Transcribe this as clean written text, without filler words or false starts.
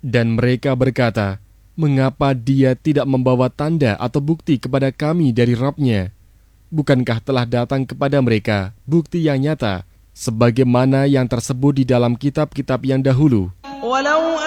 Dan mereka berkata, "Mengapa dia tidak membawa tanda atau bukti kepada kami dari Rabb-Nya? Bukankah telah datang kepada mereka bukti yang nyata, sebagaimana yang tersebut di dalam kitab-kitab yang dahulu?"